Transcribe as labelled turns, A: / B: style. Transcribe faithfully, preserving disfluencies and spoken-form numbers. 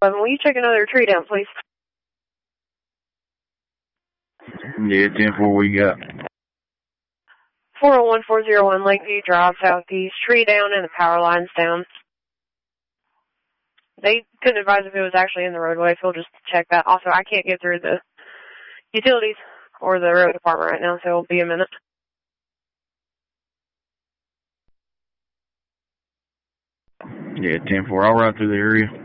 A: eleven. Will you check another tree down, please?
B: Yeah, ten four, we got.
A: four oh one four oh one Lakeview Drive, southeast. Tree down and the power line's down. They couldn't advise if it was actually in the roadway, so we'll just check that. Also, I can't get through the utilities or the road department right now, so it'll be a minute.
B: Yeah, ten four, I'll run through the area.